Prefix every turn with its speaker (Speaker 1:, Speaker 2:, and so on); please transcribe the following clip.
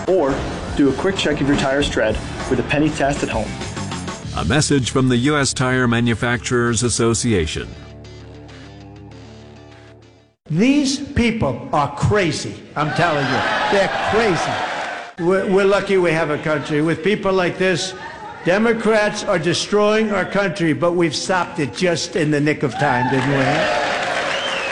Speaker 1: Or do a quick check of your tire's tread with a penny test at home.
Speaker 2: A message from the U.S. Tire Manufacturers Association.
Speaker 3: These people are crazy. I'm telling you, they're crazy. We're lucky we have a country. With people like this, Democrats are destroying our country, but we've stopped it just in the nick of time, didn't we?